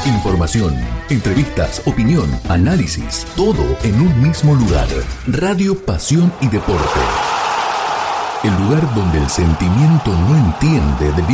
Información, entrevistas, opinión, análisis, todo en un mismo lugar. Radio Pasión y Deporte. El lugar donde el sentimiento no entiende de